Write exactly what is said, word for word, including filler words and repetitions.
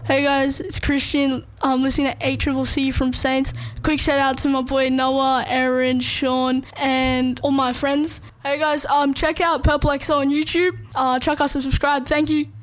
Hey guys, it's Christian. I'm listening to eight C C C from Saints. Quick shout out to my boy Noah, Aaron, Sean, and all my friends. Hey guys, um, check out Purple X O on YouTube. Uh, check us and subscribe. Thank you.